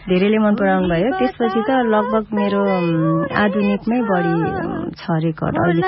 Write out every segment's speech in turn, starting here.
धेरैले मन पराउनु भयो। त्यसपछि त लगभग मेरो आधुनिकमै बढी छ रेकर्ड अहिले।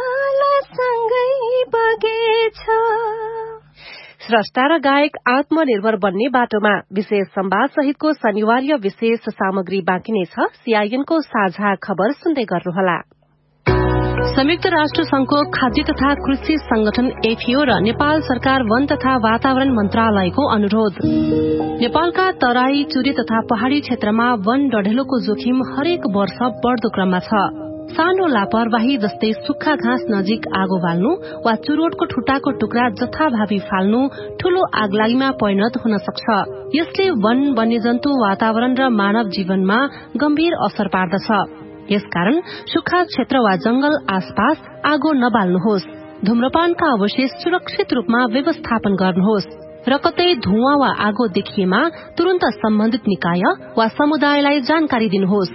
स्रष्टा र गायक आत्मनिर्भर बन्ने बाटोमा विशेष संवाद सहितको शनिवार विशेष सामग्री बाँकी नै छ। सीआईएनको साझा खबर सुन्दै गर्नुहोला। संयुक्त राष्ट्र संघको खाद्य तथा कृषि संगठन एफएओ र नेपाल सरकार वन तथा वातावरण मन्त्रालयको अनुरोध। नेपालका तराई, चुरे तथा पहाड़ी क्षेत्रमा वन डढेलोको जोखिम हरेक वर्ष बढ़दो क्रममा छ। सानो लापरवाही जस्तै सुक्खा घाँस नजिक आगो बाल्नु वा चुरोटको ठुटाको टुक्रा जथाभावी फाल्नु ठूलो आगलागीमा परिणत हुन सक्छ। यसले वन, वन्यजन्तु, वातावरण र मानव जीवनमा गम्भीर असर पार्दछ। यसकारण सुक्खा क्षेत्र वा जंगल आसपास आगो नबाल्नुहोस्। धूम्रपानका अवशेष सुरक्षित रूपमा व्यवस्थापन गर्नुहोस् र कतै धुवाँ वा आगो देखिएमा तुरन्त सम्बन्धित निकाय वा समुदायलाई जानकारी दिनुहोस्।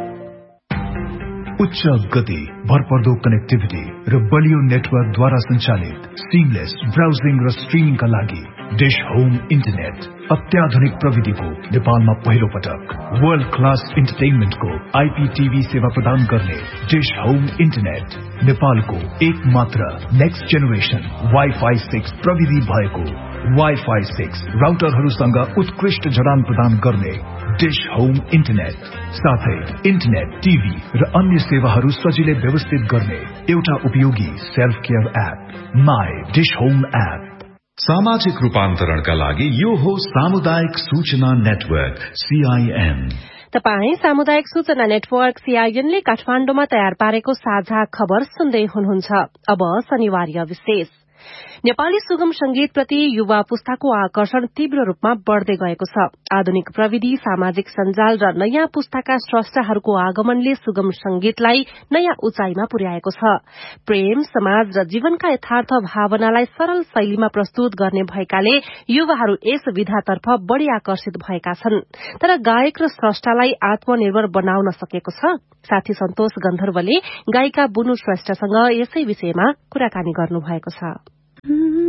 उच्च गति, भरपर्दो कनेक्टिभिटी र बलियो नेटवर्कद्वारा सञ्चालित सिमलेस ब्राउजिङ र स्ट्रिमिङका लागि डिश होम इन्टरनेट अत्याधुनिक प्रविधिको नेपालमा पहिलो पटक वर्ल्ड क्लास इन्टरटेनमेन्टको आईपीटीभी सेवा प्रदान गर्ने डिश होम इन्टरनेट नेपालको एक मात्र नेक्स्ट जेनेरेसन वाइफाई 6 प्रविधि भएको वाइफाई 6 राउटरहरूसँग उत्कृष्ट जडान प्रदान गर्ने डिश होम इन्टरनेट साथै इन्टरनेट, टिभी र अन्य सेवाहरू सजिलै व्यवस्थित गर्ने एउटा उपयोगी self care app my dish home app. सामाजिक रूपान्तरणका लागि यो हो सामुदायिक सूचना नेटवर्क सीआईएन। तपाई सामुदायिक सूचना नेटवर्क सीआईएन ले काठमाडौँमा तयार पारेको साझा खबर सुन्दै हुनुहुन्छ। अब शनिवार विशेष। नेपाली सुगम संगीत प्रति युवा पुस्ताको आकर्षण तीव्र रूपमा बढ़दै गएको छ। आधुनिक प्रविधि, सामाजिक सञ्जाल र नयाँ पुस्ताका स्रष्टाहरूको आगमनले सुगम संगीतलाई नयाँ उचाइमा पुर्याएको छ। प्रेम, समाज र जीवनका यथार्थ भावनालाई सरल शैलीमा प्रस्तुत गर्ने भएकाले युवाहरू यस विधातर्फ बढ़ी आकर्षित भएका छन्। तर गायक र स्रष्टालाई आत्मनिर्भर बनाउन सकेको छ। साथी सन्तोष गन्धर्वले गायिका बुनु श्रेष्ठसँग यसै विषयमा कुराकानी गर्नुभएको छ।